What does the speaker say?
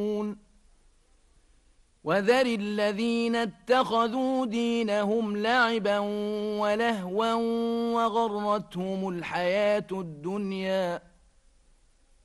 وذر الذين اتخذوا دينهم لعبا ولهوا وغرتهم الحياة الدنيا